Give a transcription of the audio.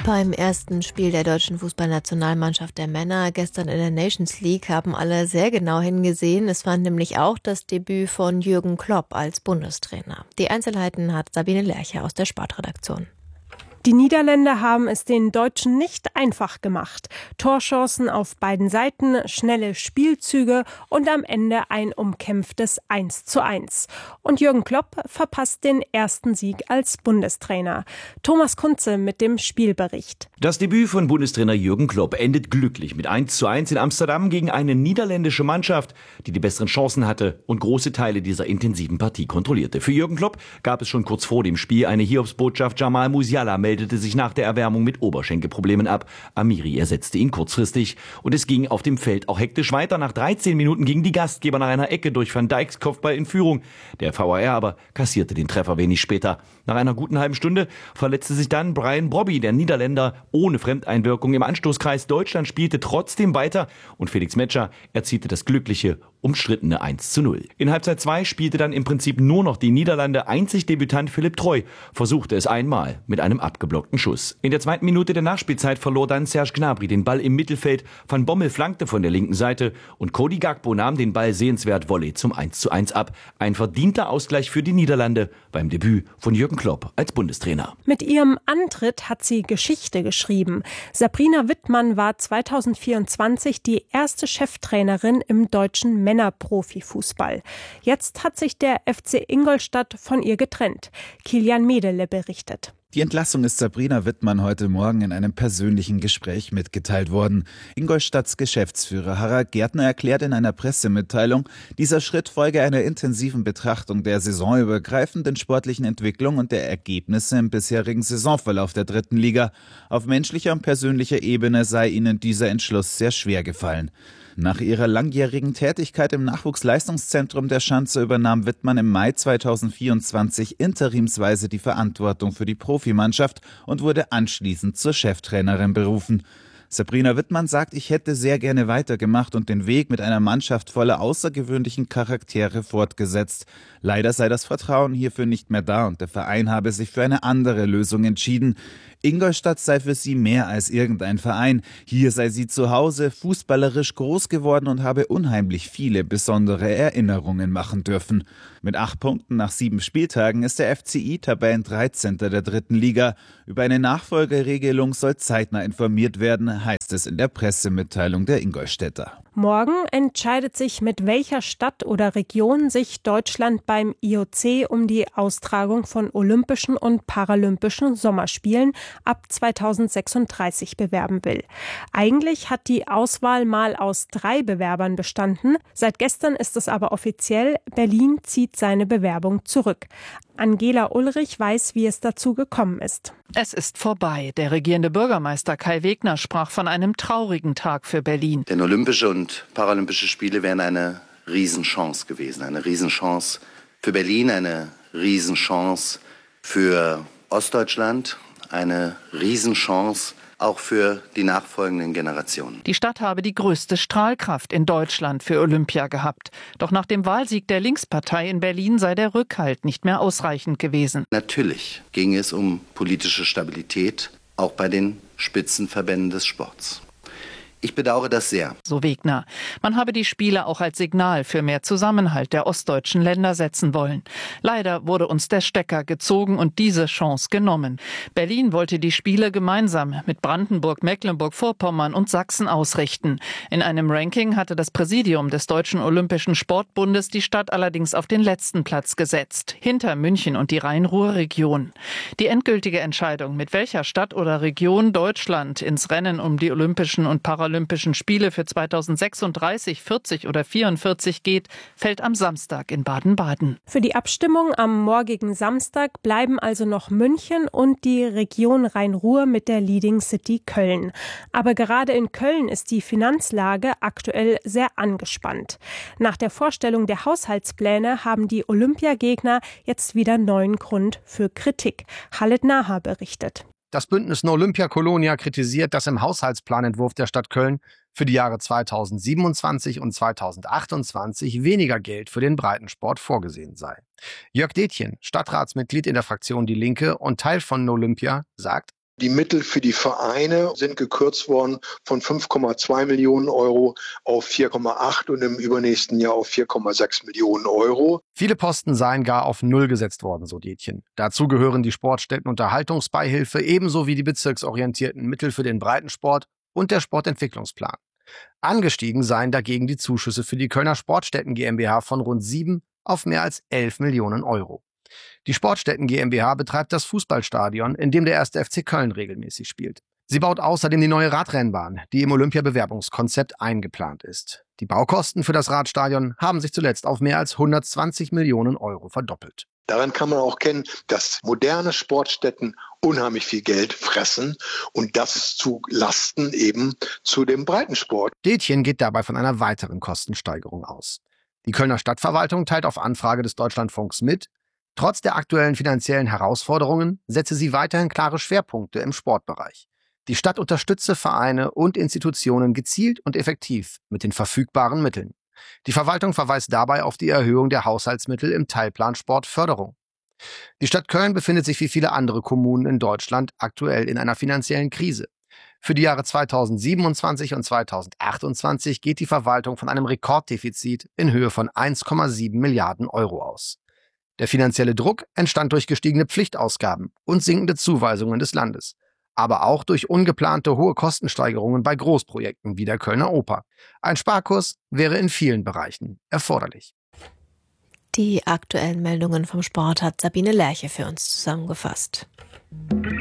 Beim ersten Spiel der deutschen Fußballnationalmannschaft der Männer gestern in der Nations League haben alle sehr genau hingesehen. Es war nämlich auch das Debüt von Jürgen Klopp als Bundestrainer. Die Einzelheiten hat Sabine Lerche aus der Sportredaktion. Die Niederländer haben es den Deutschen nicht einfach gemacht. Torchancen auf beiden Seiten, schnelle Spielzüge und am Ende ein umkämpftes 1:1. Und Jürgen Klopp verpasst den ersten Sieg als Bundestrainer. Thomas Kunze mit dem Spielbericht. Das Debüt von Bundestrainer Jürgen Klopp endet glücklich mit 1:1 in Amsterdam gegen eine niederländische Mannschaft, die die besseren Chancen hatte und große Teile dieser intensiven Partie kontrollierte. Für Jürgen Klopp gab es schon kurz vor dem Spiel eine Hiobsbotschaft. Jamal Musiala meldete sich nach der Erwärmung mit Oberschenkelproblemen ab. Amiri ersetzte ihn kurzfristig und es ging auf dem Feld auch hektisch weiter. Nach 13 Minuten gingen die Gastgeber nach einer Ecke durch Van Dijks Kopfball in Führung. Der VAR aber kassierte den Treffer wenig später. Nach einer guten halben Stunde verletzte sich dann Brian Brobby, der Niederländer, ohne Fremdeinwirkung im Anstoßkreis. Deutschland spielte trotzdem weiter und Felix Metscher erzielte das glückliche, umstrittene 1:0. In Halbzeit 2 spielte dann im Prinzip nur noch die Niederlande. Einzig Debütant Philipp Troy versuchte es einmal mit einem abgeblockten Schuss. In der zweiten Minute der Nachspielzeit verlor dann Serge Gnabry den Ball im Mittelfeld. Van Bommel flankte von der linken Seite und Cody Gakpo nahm den Ball sehenswert Volley zum 1:1 ab. Ein verdienter Ausgleich für die Niederlande beim Debüt von Jürgen Klopp als Bundestrainer. Mit ihrem Antritt hat sie Geschichte geschrieben. Sabrina Wittmann war 2024 die erste Cheftrainerin im deutschen Männerprofifußball. Jetzt hat sich der FC Ingolstadt von ihr getrennt. Kilian Medele berichtet. Die Entlassung ist Sabrina Wittmann heute Morgen in einem persönlichen Gespräch mitgeteilt worden. Ingolstadts Geschäftsführer Harald Gärtner erklärt in einer Pressemitteilung, dieser Schritt folge einer intensiven Betrachtung der saisonübergreifenden sportlichen Entwicklung und der Ergebnisse im bisherigen Saisonverlauf der dritten Liga. Auf menschlicher und persönlicher Ebene sei ihnen dieser Entschluss sehr schwer gefallen. Nach ihrer langjährigen Tätigkeit im Nachwuchsleistungszentrum der Schanze übernahm Wittmann im Mai 2024 interimsweise die Verantwortung für die Profimannschaft und wurde anschließend zur Cheftrainerin berufen. Sabrina Wittmann sagt, ich hätte sehr gerne weitergemacht und den Weg mit einer Mannschaft voller außergewöhnlichen Charaktere fortgesetzt. Leider sei das Vertrauen hierfür nicht mehr da und der Verein habe sich für eine andere Lösung entschieden. Ingolstadt sei für sie mehr als irgendein Verein. Hier sei sie zu Hause, fußballerisch groß geworden und habe unheimlich viele besondere Erinnerungen machen dürfen. Mit 8 Punkten nach 7 Spieltagen ist der FCI Tabellen 13. der dritten Liga. Über eine Nachfolgeregelung soll zeitnah informiert werden, heißt es in der Pressemitteilung der Ingolstädter. Morgen entscheidet sich, mit welcher Stadt oder Region sich Deutschland beim IOC um die Austragung von Olympischen und Paralympischen Sommerspielen ab 2036 bewerben will. Eigentlich hat die Auswahl mal aus 3 Bewerbern bestanden. Seit gestern ist es aber offiziell, Berlin zieht seine Bewerbung zurück. Angela Ulrich weiß, wie es dazu gekommen ist. Es ist vorbei. Der regierende Bürgermeister Kai Wegner sprach von einem traurigen Tag für Berlin. Denn Olympische und Paralympische Spiele wären eine Riesenchance gewesen. Eine Riesenchance für Berlin, eine Riesenchance für Ostdeutschland, eine Riesenchance auch für die nachfolgenden Generationen. Die Stadt habe die größte Strahlkraft in Deutschland für Olympia gehabt. Doch nach dem Wahlsieg der Linkspartei in Berlin sei der Rückhalt nicht mehr ausreichend gewesen. Natürlich ging es um politische Stabilität, auch bei den Spitzenverbänden des Sports. Ich bedauere das sehr. So Wegner. Man habe die Spiele auch als Signal für mehr Zusammenhalt der ostdeutschen Länder setzen wollen. Leider wurde uns der Stecker gezogen und diese Chance genommen. Berlin wollte die Spiele gemeinsam mit Brandenburg, Mecklenburg-Vorpommern und Sachsen ausrichten. In einem Ranking hatte das Präsidium des Deutschen Olympischen Sportbundes die Stadt allerdings auf den letzten Platz gesetzt, hinter München und die Rhein-Ruhr-Region. Die endgültige Entscheidung, mit welcher Stadt oder Region Deutschland ins Rennen um die Olympischen und Paralympischen Spiele für 2036, 40 oder 44 geht, fällt am Samstag in Baden-Baden. Für die Abstimmung am morgigen Samstag bleiben also noch München und die Region Rhein-Ruhr mit der Leading City Köln. Aber gerade in Köln ist die Finanzlage aktuell sehr angespannt. Nach der Vorstellung der Haushaltspläne haben die Olympiagegner jetzt wieder neuen Grund für Kritik. Khaled Naha berichtet. Das Bündnis No Olympia Kolonia kritisiert, dass im Haushaltsplanentwurf der Stadt Köln für die Jahre 2027 und 2028 weniger Geld für den Breitensport vorgesehen sei. Jörg Detjen, Stadtratsmitglied in der Fraktion Die Linke und Teil von No Olympia, sagt: Die Mittel für die Vereine sind gekürzt worden von 5,2 Millionen Euro auf 4,8 und im übernächsten Jahr auf 4,6 Millionen Euro. Viele Posten seien gar auf Null gesetzt worden, so Detjen. Dazu gehören die Sportstätten-Unterhaltungsbeihilfe ebenso wie die bezirksorientierten Mittel für den Breitensport und der Sportentwicklungsplan. Angestiegen seien dagegen die Zuschüsse für die Kölner Sportstätten GmbH von rund 7 auf mehr als 11 Millionen Euro. Die Sportstätten GmbH betreibt das Fußballstadion, in dem der 1. FC Köln regelmäßig spielt. Sie baut außerdem die neue Radrennbahn, die im Olympia-Bewerbungskonzept eingeplant ist. Die Baukosten für das Radstadion haben sich zuletzt auf mehr als 120 Millionen Euro verdoppelt. Daran kann man auch kennen, dass moderne Sportstätten unheimlich viel Geld fressen und das zu Lasten eben zu dem Breitensport. Detjen geht dabei von einer weiteren Kostensteigerung aus. Die Kölner Stadtverwaltung teilt auf Anfrage des Deutschlandfunks mit, trotz der aktuellen finanziellen Herausforderungen setze sie weiterhin klare Schwerpunkte im Sportbereich. Die Stadt unterstütze Vereine und Institutionen gezielt und effektiv mit den verfügbaren Mitteln. Die Verwaltung verweist dabei auf die Erhöhung der Haushaltsmittel im Teilplan Sportförderung. Die Stadt Köln befindet sich wie viele andere Kommunen in Deutschland aktuell in einer finanziellen Krise. Für die Jahre 2027 und 2028 geht die Verwaltung von einem Rekorddefizit in Höhe von 1,7 Milliarden Euro aus. Der finanzielle Druck entstand durch gestiegene Pflichtausgaben und sinkende Zuweisungen des Landes, aber auch durch ungeplante hohe Kostensteigerungen bei Großprojekten wie der Kölner Oper. Ein Sparkurs wäre in vielen Bereichen erforderlich. Die aktuellen Meldungen vom Sport hat Sabine Lerche für uns zusammengefasst.